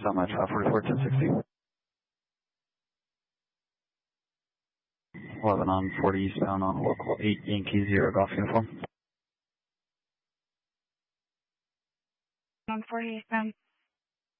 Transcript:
Summit 44 1060. 11 on 40 eastbound on local 8 Yankee 0 Golf uniform. On 40 eastbound.